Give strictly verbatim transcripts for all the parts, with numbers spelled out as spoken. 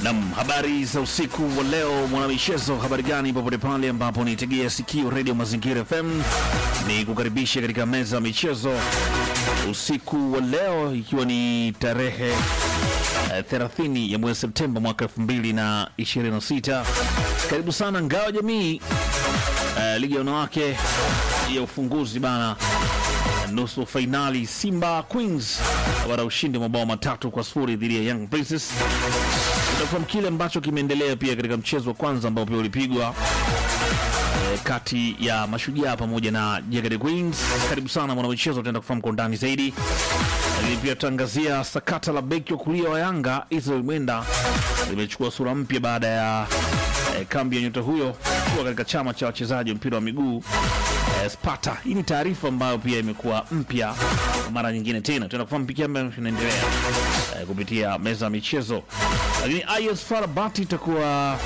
Nam, habari za usiku wa leo mwanamichezo, habari gani popote pale ambapo nitegea sikio Radio Mazingira F M, ni kukaribisha katika meza ya michezo usiku wa leo, ikiwa ni tarehe eh, thelathini ya mwezi Septemba mwaka elfu mbili na ishirini na sita. Karibu sana ngao jamii, eh, ligi ya wanawake ya ufunguzi bana, nusu finali Simba Queens baada ushindi mabao matatu kwa sifuri dhidi ya Young Princess. Tutafahamu kile ambacho kimeendelea pia katika mchezo wa kwanza ambao pia ulipigwa e, kati ya Mashujaa pamoja na Jagged Queens. Karibu sana mwana michezo, tutaenda kufahamu kwa undani zaidi. Lakini pia tutaangazia sakata la beki wa kulia wa Yanga Israel Mwenda, limechukua sura mpya baada ya e, kambi ya nyota huyo kuwa katika chama cha wachezaji wa mpira wa miguu e, Sparta. Hii ni taarifa ambayo pia imekuwa mpya mara nyingine tena. Tutaenda kufahamu pia ambayo inaendelea e, kupitia meza ya michezo. Lakini I S F A R Rabat itakuwa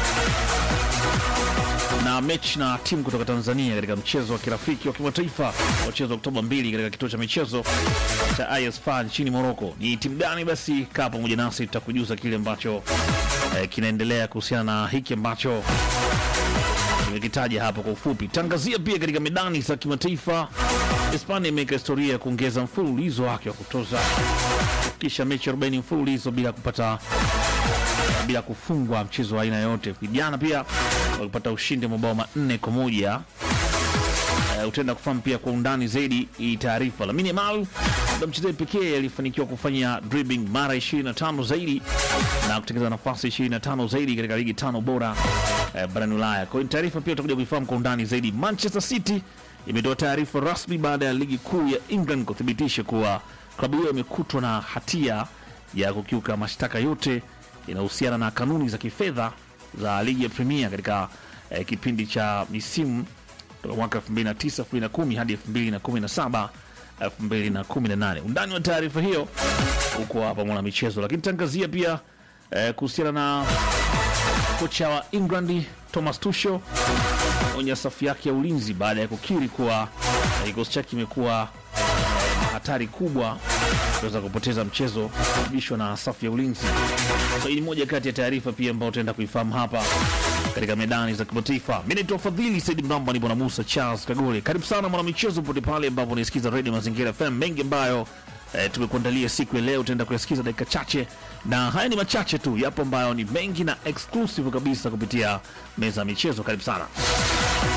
na mechi na timu kutoka Tanzania katika mchezo wa kirafiki wa kimataifa mchezo Oktoba mbili katika kituo cha michezo cha I S F A R nchini Morocco. Ni timu gani? Basi kaa pamoja nasi, tutakujuza kile ambacho eh, kinaendelea kuhusiana na hiki ambacho nimekitaja hapo kwa ufupi. Tangazia pia katika medani za kimataifa, Hispania imeweka historia ya kuongeza mfululizo wake wa kutoza kisha mechi arobaini mfululizo bila kupata bila kufungwa mchezo wa aina yote. Vijana pia walipata ushindi wa mabao manne kwa moja. Uh, utaenda kufahamu pia kwa undani zaidi hii taarifa. Lamine Yamal ndio mchezaji pekee alifanikiwa kufanya dribbling mara ishirini na tano zaidi na kutengeneza nafasi ishirini na tano zaidi katika ligi tano bora uh, barani Ulaya. Kwa hiyo taarifa pia tutakuja kuifahamu kwa undani zaidi. Manchester City imetoa taarifa rasmi baada ya ligi kuu ya England kuthibitisha kuwa klabu hiyo imekutwa na hatia ya kukiuka mashtaka yote inahusiana na kanuni za kifedha za ligi ya Premier katika eh, kipindi cha misimu kutoka mwaka elfu mbili na tisa elfu mbili na kumi hadi elfu mbili na kumi na saba elfu mbili na kumi na nane. Undani wa taarifa hiyo uko hapa mwana michezo. Lakini tangazia pia eh, kuhusiana na kocha wa England Thomas Tuchel onye safu yake ya ulinzi baada ya kukiri kuwa kikosi chake kimekuwa hatari kubwa kuweza kupoteza mchezo kubishwa na safu ya ulinzi. So hii ni moja kati ya taarifa pia ambayo tutaenda kuifahamu hapa katika medani za kimataifa. Mimi ni Fadhili Said Mramba, ni bwana Musa Charles Kagole. Karibu sana mwana michezo pote pale ambapo unasikiza Radio Mazingira F M. Mengi ambayo eh, tumekuandalia siku ya leo, tutaenda kuyasikiza dakika chache, na haya ni machache tu, yapo ambayo ni mengi na exclusive kabisa kupitia meza ya michezo. Karibu sana.